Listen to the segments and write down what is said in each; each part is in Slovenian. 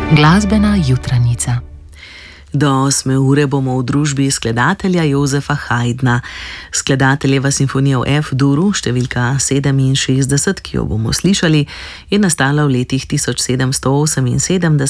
Glasbena jutranjica. Do 8. ure bomo v družbi skladatelja Jozefa Haydna. Skladateljeva simfonija v F-duru, številka 67, ki jo bomo slišali, je nastala v letih 1778 in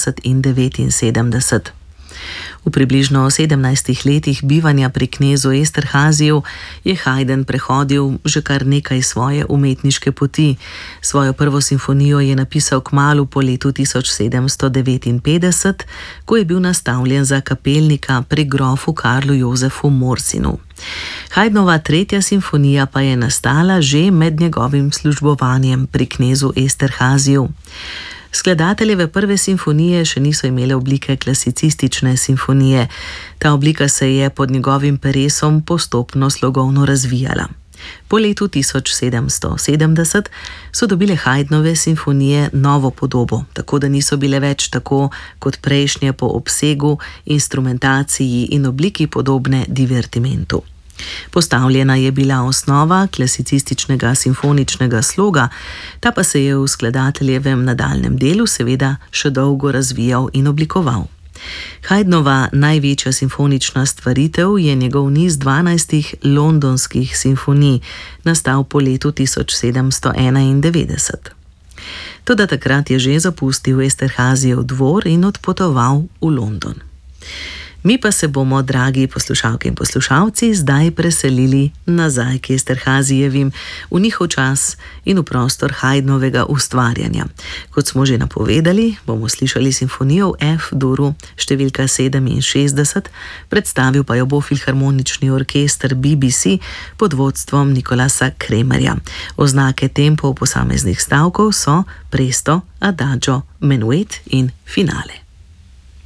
79. V približno 17 letih bivanja pri knezu Esterhaziju je Haydn prehodil že kar nekaj svoje umetniške poti. Svojo prvo simfonijo je napisal kmalu po letu 1759, ko je bil nastavljen za kapelnika pri grofu Karlu Jozefu Morsinu. Haydnova tretja simfonija pa je nastala že med njegovim službovanjem pri knezu Esterhaziju. Skladateljeve prve simfonije še niso imele oblike klasicistične simfonije. Ta oblika se je pod njegovim peresom postopno slogovno razvijala. Po letu 1770 so dobile Haydnove simfonije novo podobo, tako da niso bile več tako kot prejšnje po obsegu, instrumentaciji in obliki podobne divertimentu. Postavljena je bila osnova klasicističnega simfoničnega sloga, ta pa se je v skladateljevem nadaljnjem delu seveda še dolgo razvijal in oblikoval. Haydnova največja simfonična stvaritev je njegov niz 12 londonskih simfonij, nastal po letu 1791. Toda takrat je že zapustil Esterhazijev dvor in odpotoval v London. Mi pa se bomo, dragi poslušalke in poslušalci, zdaj preselili nazaj k Esterhazijevim, v njihov čas in v prostor Haydnovega ustvarjanja. Kot smo že napovedali, bomo slišali simfonijo v F-duru, številka 67, predstavil pa jo bo Filharmonični orkester BBC pod vodstvom Nicolasa Kramerja. Oznake tempov posameznih stavkov so presto, adagio, menuet in finale.